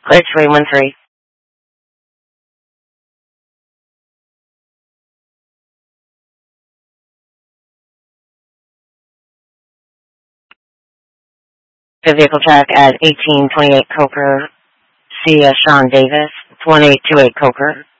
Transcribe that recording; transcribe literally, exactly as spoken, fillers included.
Clear three one three. The vehicle check at eighteen twenty-eight Coker. See uh, Sean Davis. It's one eight two eight Coker.